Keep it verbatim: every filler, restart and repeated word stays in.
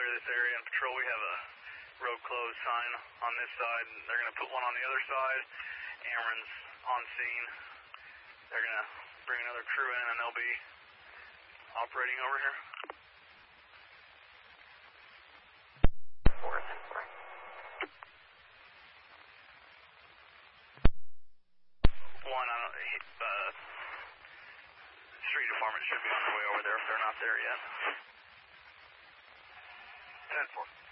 clear this area and patrol. We have a road closed sign on this side, and they're going to put one on the other side. Ameren's on scene. They're going to bring another crew in, and they'll be operating over here. One, I don't, uh, street department should be on their way over there if they're not there yet. ten four.